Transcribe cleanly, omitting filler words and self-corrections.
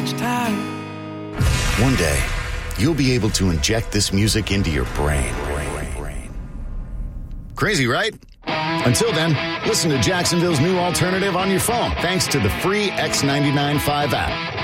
each time. One day, you'll be able to inject this music into your brain. Crazy, right? Until then, listen to Jacksonville's new alternative on your phone, thanks to the free X99.5 app.